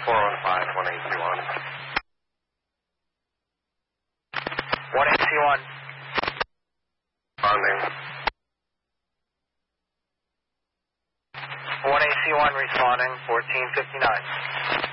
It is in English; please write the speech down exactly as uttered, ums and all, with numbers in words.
four one five, one A C one. one A C one. Responding. one A C one responding, fourteen fifty-nine.